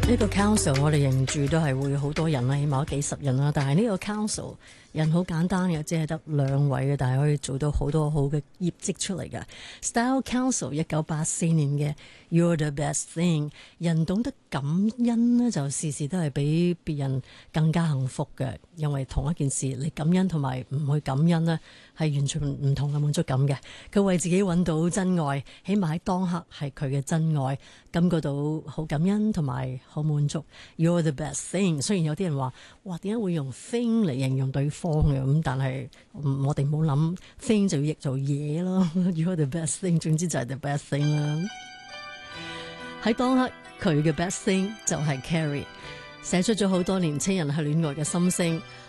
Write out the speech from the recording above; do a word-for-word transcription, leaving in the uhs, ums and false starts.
呢個 council 我哋認住都係會好多人啦，起碼幾十人啦。但係呢個 council 人好簡單嘅，只係得兩位嘅，但係可以做到好多好嘅業績出嚟嘅。Style Council 一九八四年嘅 You're the best thing， 人懂得感恩呢，就事事都係比別人更加幸福嘅。因為同一件事，你感恩同埋唔去感恩呢，係完全唔同嘅滿足感嘅。佢為自己揾到真愛，起碼喺當刻係佢嘅真愛，感覺到好感恩同埋好滿足。You're the best thing。雖然有啲人話，哇，點解會用 thing 嚟形容對方嘅？咁但係我哋冇諗 thing 就要譯做嘢咯。You're the best thing， 總之就係 the best thing 啦。喺當刻佢嘅 best thing 就係 Carrie， 寫出咗好多年青人係戀愛嘅心聲。